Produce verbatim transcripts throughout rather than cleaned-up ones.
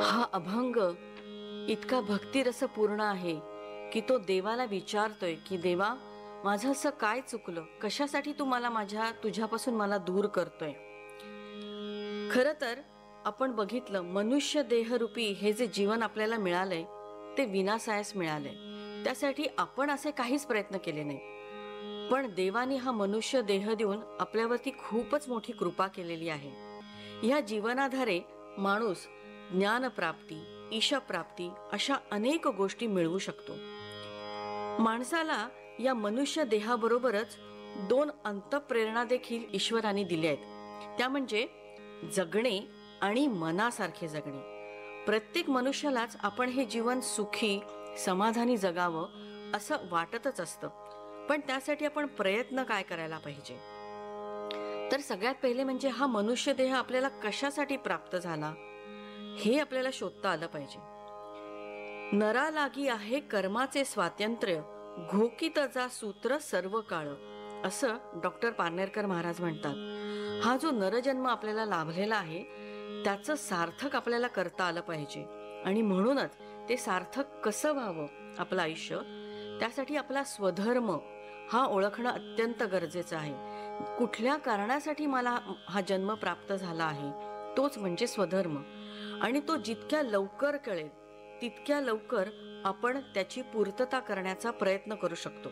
हा अभंग इतका भक्तिरसपूर्ण आहे की तो देवाला विचारतोय की देवा, माझं असं काय चुकलं, कशासाठी तू मला माझ्या तुझ्यापासून मला दूर करतोय. खरं तर आपण बघितलं, मनुष्य देहरूपी हे जे जीवन आपल्याला मिळालंय ते विनासायास मिळालंय. त्यासाठी आपण असे काहीच प्रयत्न केले नाही, पण देवाने हा मनुष्य देह देऊन आपल्यावरती खूपच मोठी कृपा केलेली आहे. ह्या जीवनाधारे माणूस ज्ञानप्राप्ती, ईशप्राप्ती अशा अनेक गोष्टी मिळवू शकतो. माणसाला या मनुष्य देहाबरोबरच दोन अंतःप्रेरणा देखील ईश्वराने दिल्या आहेत. त्या म्हणजे जगणे आणि मनासारखे जगणे. प्रत्येक मनुष्यालाच आपण हे जीवन सुखी समाधानी जगावं असं वाटतच असतं, पण त्यासाठी आपण प्रयत्न काय करायला पाहिजे. तर सगळ्यात पहिले म्हणजे हा मनुष्य देह आपल्याला कशासाठी प्राप्त झाला हे आपल्याला शोधता आलं पाहिजे. नरा लागी आहे कर्माचे स्वातंत्र्य, घोकीत जा सूत्र सर्व काळ, असं डॉक्टर पारनेरकर महाराज म्हणतात. हा जो नरजन्म आपल्याला लाभलेला आहे त्याचं सार्थक आपल्याला करता आलं पाहिजे, आणि म्हणूनच ते सार्थक कसं व्हावं आपलं आयुष्य, त्यासाठी आपला स्वधर्म हा ओळखणं अत्यंत गरजेचं आहे. कुठल्या कारणासाठी मला हा जन्म प्राप्त झाला आहे तोच म्हणजे स्वधर्म, आणि तो जितक्या लवकर कळेल तितक्या लवकर आपण त्याची पूर्तता करण्याचा प्रयत्न करू शकतो.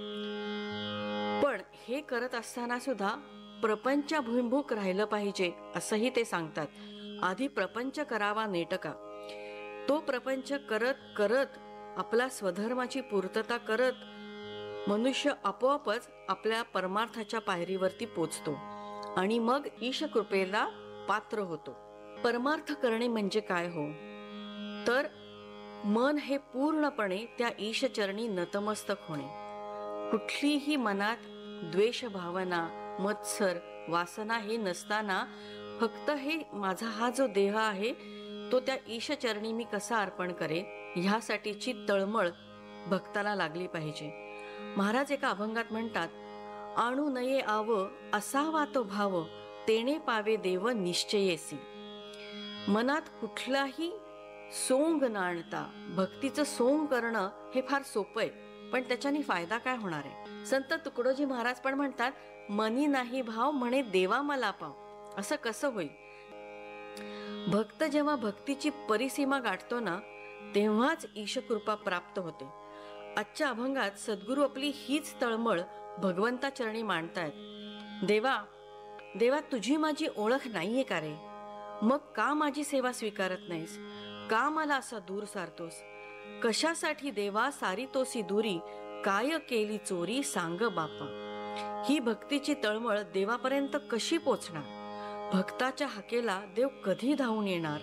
पण हे करत असताना सुद्धा प्रपंचाभिमुख राहिलं पाहिजे असंही ते सांगतात. आधी प्रपंच करावा नेटका. तो प्रपंच करत करत आपला स्वधर्माची पूर्तता करत मनुष्य आपोआपच आपल्या परमार्थाच्या पायरीवरती पोचतो आणि मग ईश कृपेला पात्र होतो. परमार्थ करणे म्हणजे काय हो, तर मन हे पूर्णपणे त्या ईशचरणी नतमस्तक होणे. कुठलीही मनात द्वेष भावना, मत्सर, वासना हे नसताना फक्त हे माझा हा जो देह आहे तो त्या ईशचरणी मी कसा अर्पण करेन ह्यासाठीची तळमळ भक्ताला लागली पाहिजे. महाराज एका अभंगात म्हणतात, आणू नये आव असावा तो भाव, तेणे पावे देव निश्चयेसी. मनात कुठलाही सोंग न आणता भक्तीचं सोंग करणं हे फार सोपं आहे, पण त्याच्याने फायदा काय होणार आहे. संत तुकडोजी महाराज पण म्हणतात, मनी नाही भाव म्हणे देवा मला पाव. असं कसं होईल. भक्त जेव्हा भक्तीची परिसीमा गाठतो ना तेव्हाच ईशकृपा प्राप्त होते. आजच्या अभंगात सद्गुरू आपली हीच तळमळ भगवंता चरणी मांडतायत. देवा देवा तुझी माझी ओळख नाहीये का रे, मग का माझी सेवा स्वीकारत नाहीस, का मला असा दूर सारतोस, कशासाठी देवा सारितोसी दुरी, काय केली चोरी सांग बापा. ही भक्तीची तळमळ देवापर्यंत कशी पोचणार, भक्ताच्या हाकेला देव कधी धावून येणार.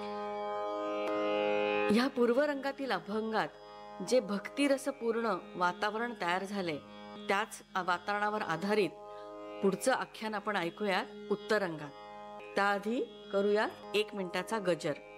ह्या पूर्वरंगातील अभंगात जे भक्तिरसपूर्ण वातावरण तयार झाले त्याच वातावरणावर आधारित पुढचं आख्यान आपण ऐकूयात उत्तरंगात. त्याआधी करूयात एक मिनिटाचा गजर.